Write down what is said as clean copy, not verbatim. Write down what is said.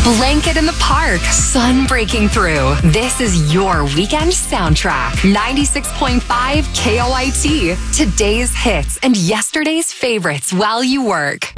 Blanket in the park, sun breaking through. This is your weekend soundtrack. 96.5 KOIT. Today's hits and yesterday's favorites while you work.